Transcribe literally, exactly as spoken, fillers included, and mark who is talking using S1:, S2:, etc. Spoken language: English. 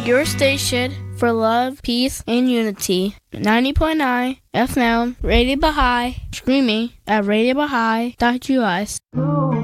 S1: Your station for love, peace, and unity. ninety point nine F M, Radio Baha'i, streaming at radio baha'i dot U S.